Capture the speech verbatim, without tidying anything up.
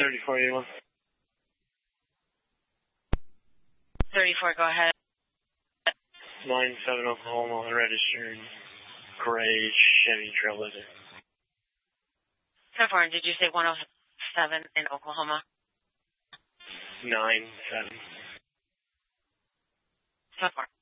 thirty-four eighty-one. thirty-four, go ahead. nine seven Oklahoma, registered gray Chevy Trailblazer. ten four, did you say one oh seven in Oklahoma? nine seven. ten four.